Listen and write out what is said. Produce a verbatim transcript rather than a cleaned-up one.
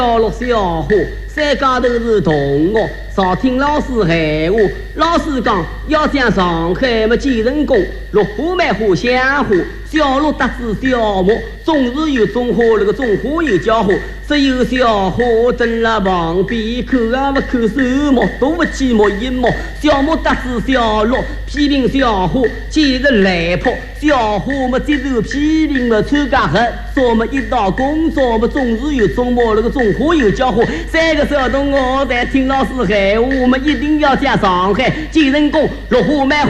小六小虎，三家都是同学，少听老师闲话。老师讲要讲上海么几人工，落户买户相互，小鹿搭子小木，总是有种花，那个种花有叫花。只有小花蹲了旁边，口啊不口手摸，都不起摸一摸。小木搭子小鹿，批评小花简直来破。小花么接受批评么参加很，说么一到工作么总是有种摸，那个种花有叫花。三个小同学在听老师闲话，我们一定要讲上海几人工，落户买